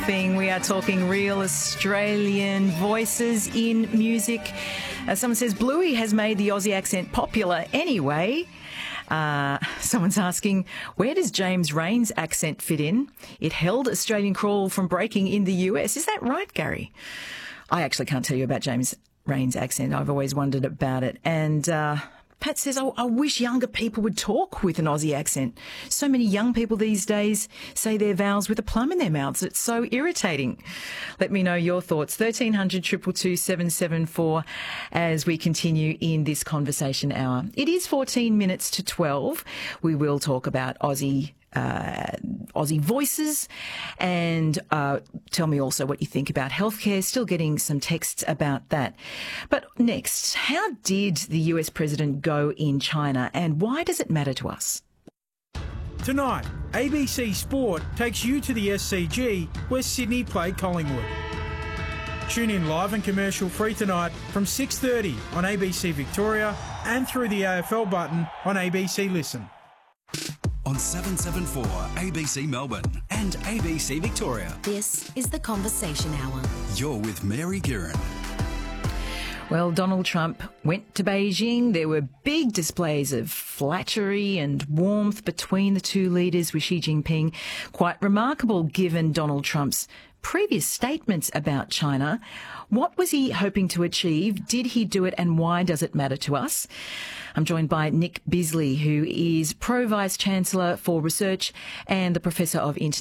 Thing. We are talking real Australian voices in music. Someone says Bluey has made the Aussie accent popular anyway. Someone's asking, where does James Rain's accent fit in? It held Australian crawl from breaking in the US. Is that right, Gary? I actually can't tell you about James Rain's accent. I've always wondered about it. And Pat says, I wish younger people would talk with an Aussie accent. So many young people these days say their vowels with a plum in their mouths. It's so irritating. Let me know your thoughts. 1300 222 774 as we continue in this conversation hour. It is 14 minutes to 12. We will talk about Aussie voices and tell me also what you think about healthcare. Still getting some texts about that. But next, how did the US president go in China and why does it matter to us? Tonight, ABC Sport takes you to the SCG where Sydney play Collingwood. Tune in live and commercial free tonight from 6:30 on ABC Victoria and through the AFL button on ABC Listen. On 774 ABC Melbourne and ABC Victoria. This is the Conversation Hour. You're with Mary Guerin. Well, Donald Trump went to Beijing. There were big displays of flattery and warmth between the two leaders with Xi Jinping. Quite remarkable given Donald Trump's previous statements about China. What was he hoping to achieve? Did he do it, and why does it matter to us? I'm joined by Nick Bisley, who is Pro Vice Chancellor for Research and the Professor of International